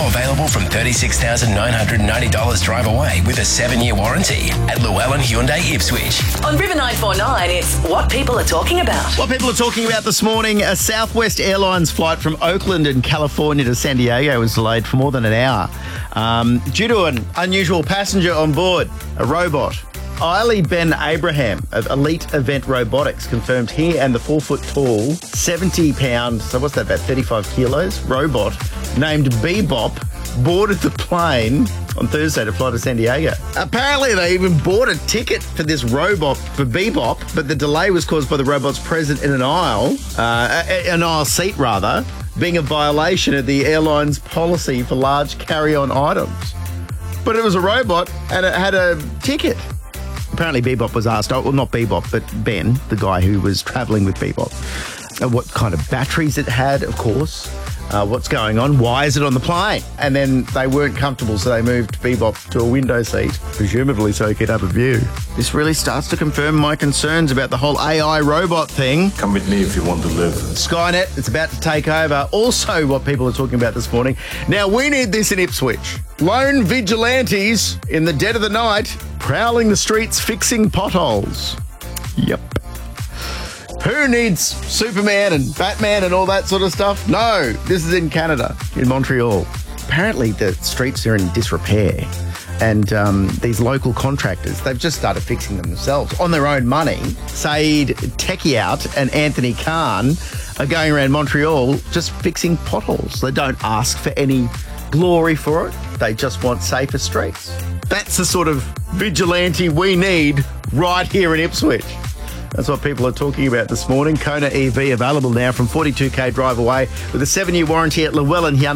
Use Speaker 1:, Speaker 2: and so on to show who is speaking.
Speaker 1: available from $36,990 drive away with a 7-year warranty at Llewellyn Hyundai Ipswich.
Speaker 2: On River 949, it's What People Are Talking About.
Speaker 3: What people are talking about this morning, a Southwest Airlines flight from Oakland in California to San Diego was delayed for more than an hour due to an unusual passenger on board, a robot. Eiley Ben Abraham of Elite Event Robotics confirmed he and the 4-foot-tall, 70-pound, so what's that, about 35 kilos, robot named Bebop boarded the plane on Thursday to fly to San Diego. Apparently, they even bought a ticket for this robot, for Bebop, but the delay was caused by the robot's presence in an aisle seat rather, being a violation of the airline's policy for large carry-on items. But it was a robot and it had a ticket. Apparently Bebop was asked, well, not Bebop, but Ben, the guy who was travelling with Bebop, what kind of batteries it had, of course, what's going on, why is it on the plane? And then they weren't comfortable, so they moved Bebop to a window seat, presumably so he could have a view. This really starts to confirm my concerns about the whole AI robot thing.
Speaker 4: Come with me if you want to live.
Speaker 3: Skynet, it's about to take over. Also, what people are talking about this morning. Now, we need this in Ipswich. Lone vigilantes in the dead of the night prowling the streets fixing potholes. Yep. Who needs Superman and Batman and all that sort of stuff? No, this is in Canada, in Montreal. Apparently the streets are in disrepair and these local contractors, they've just started fixing them themselves on their own money. Saeed Tekiat and Anthony Khan are going around Montreal just fixing potholes. They don't ask for any glory for it. They just want safer streets. That's the sort of vigilante we need right here in Ipswich. That's what people are talking about this morning. Kona EV available now from $42,000 drive away with a 7-year warranty at Llewellyn Hyundai.